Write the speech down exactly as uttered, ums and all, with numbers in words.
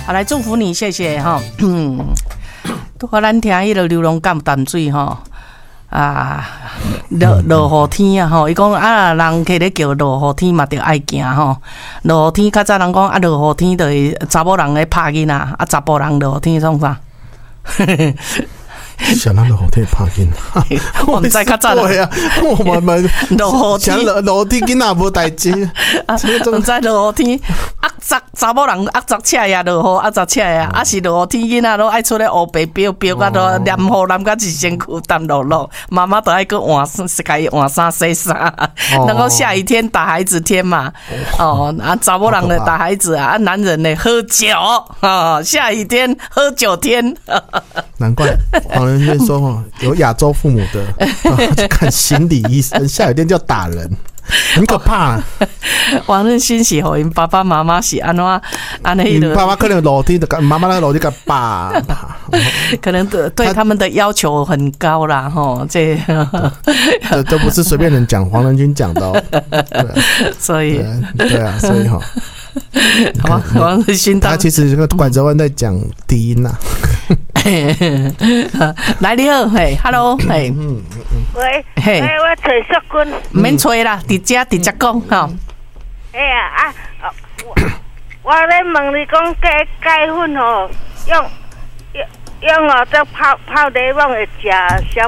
好，来祝福你，谢谢哈。嗯，拄好咱听迄个流浪感淡水吼。啊，落落雨天啊吼，伊讲啊，人摕咧叫落雨天嘛，着爱行吼。落雨天较早人讲啊，落雨天着是查某人咧拍囡仔，啊查甫人落雨天创啥？ 想到落雨天拍囡仔， 我毋知较早对啊，我慢慢落雨天， 落落天囡仔无代志， 啊，毋知落雨天，啊查查某人啊查车呀落雨，啊查车呀，啊是落雨天囡仔都爱出来黑白飙飙，甲都黏雨淋甲一身躯澹落落，妈妈都爱去换衫，该换衫洗衫，然后下雨天打孩子天嘛，哦，啊查某人的打孩子啊，啊男人呢喝酒啊，下雨天喝酒天， 难怪黄仁轩说哦，有亚洲父母的，去看心理医生，下雨天就要打人。很可怕、啊。 王任新是互因爸爸妈妈是安怎安尼的？ 爸爸可能楼梯的，妈妈那个楼梯个爸， 可能对对他们的要求很高啦，吼，这这都不是随便人讲，黄仁勋讲的哦。 所以对啊，所以哈。 王王任勋他其实这个拐折弯在讲低音呐。 来你好，嘿 ，Hello， 嘿， 喂，嘿，我找淑君， 唔免找啦，直接直接讲吼。 哎呀啊，我咧问你讲，钙钙粉吼，用用用哦，这泡泡茶网会食小